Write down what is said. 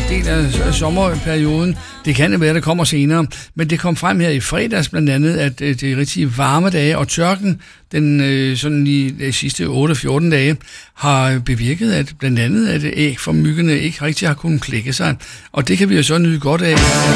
del af sommerperioden. Det kan det være, det kommer senere. Men det kom frem her i fredags blandt andet, at de rigtig varme dage og tørken, den sådan i de sidste 8-14 dage, har bevirket, at blandt andet at æg fra myggene ikke rigtig har kunnet klække sig. Og det kan vi jo så nyde godt af